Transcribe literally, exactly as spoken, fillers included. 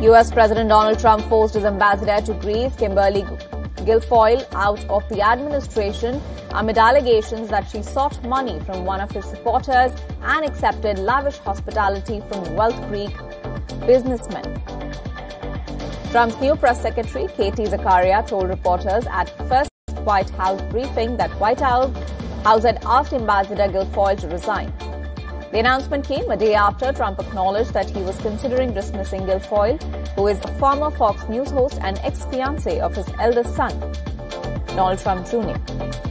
U S President Donald Trump forced his ambassador to Greece, Kimberly Guilfoyle, out of the administration amid allegations that she sought money from one of his supporters and accepted lavish hospitality from wealth Greek businessmen. Trump's new press secretary, Katie Zakaria, told reporters at first White House briefing that White House had asked Ambassador Guilfoyle to resign. The announcement came a day after Trump acknowledged that he was considering dismissing Guilfoyle, who is a former Fox News host and ex-fiancé of his eldest son, Donald Trump Junior